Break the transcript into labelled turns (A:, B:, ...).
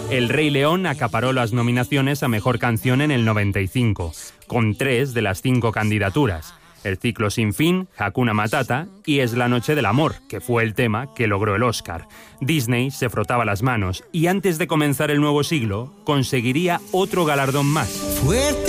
A: El Rey León acaparó las nominaciones a Mejor Canción en el 95, con 3 de las 5 candidaturas. El ciclo sin fin, Hakuna Matata y Es la noche del amor, que fue el tema que logró el Oscar. Disney se frotaba las manos y antes de comenzar el nuevo siglo conseguiría otro galardón más.